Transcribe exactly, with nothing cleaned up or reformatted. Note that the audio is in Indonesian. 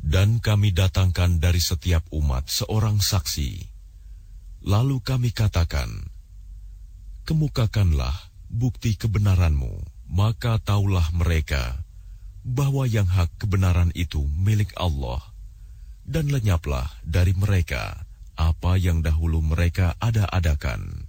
Dan kami datangkan dari setiap umat seorang saksi. Lalu kami katakan, kemukakanlah bukti kebenaranmu, maka taulah mereka bahwa yang hak kebenaran itu milik Allah, dan lenyaplah dari mereka apa yang dahulu mereka ada-adakan.